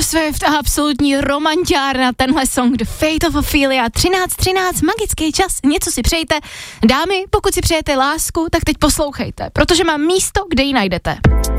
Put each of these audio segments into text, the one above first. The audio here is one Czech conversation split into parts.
Swift a absolutní romantiárna, tenhle song The Fate of Ophelia, 13:13, magický čas, něco si přejte. Dámy, pokud si přejete lásku, tak teď poslouchejte, protože mám místo, kde ji najdete.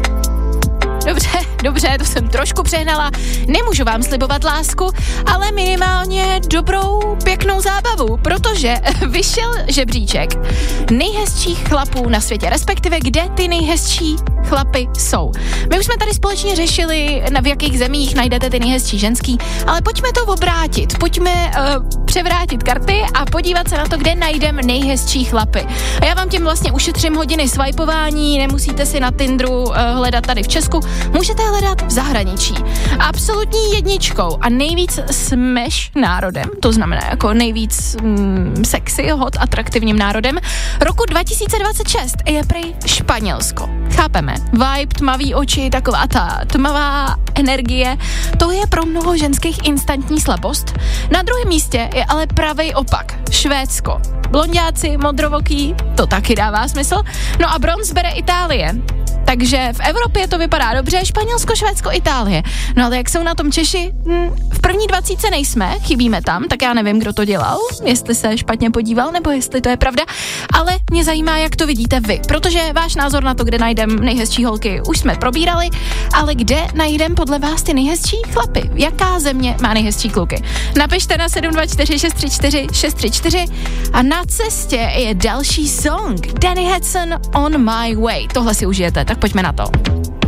Dobře, to jsem trošku přehnala, nemůžu vám slibovat lásku, ale minimálně dobrou, pěknou zábavu, protože vyšel žebříček nejhezčích chlapů na světě, respektive kde ty nejhezčí chlapy jsou. My už jsme tady společně řešili, v jakých zemích najdete ty nejhezčí ženský, ale pojďme to obrátit, pojďme převrátit karty a podívat se na to, kde najdeme nejhezčí chlapy. A já vám tím vlastně ušetřím hodiny swipování, nemusíte si na Tinderu hledat tady v Česku, můžete hledat v zahraničí. Absolutní jedničkou a nejvíc smash národem, to znamená jako nejvíc sexy, hot, atraktivním národem, roku 2026 je prý Španělsko. Chápeme, vibe, tmavý oči, taková ta tmavá energie, to je pro mnoho ženských instantní slabost. Na druhém místě je ale pravej opak, Švédsko. Blonďáci, modrovoký, to taky dává smysl. No a bronz bere Itálie. Takže v Evropě to vypadá dobře, Španělsko, Švédsko, Itálie. No ale jak jsou na tom Češi? V první 20 nejsme, chybíme tam, tak já nevím, kdo to dělal, jestli se špatně podíval, nebo jestli to je pravda, ale mě zajímá, jak to vidíte vy, protože váš názor na to, kde najdem nejhezčí holky, už jsme probírali, ale kde najdem podle vás ty nejhezčí chlapy? Jaká země má nejhezčí kluky? Napište na 724 634 634 a na cestě je další song, Danny Hudson, On My Way. Tohle si užijete, tak pojďme na to.